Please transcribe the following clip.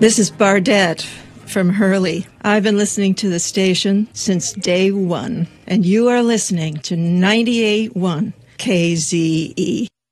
This is Bardette from Hurley. I've been listening to the station since day one, and you are listening to 98.1 KZE.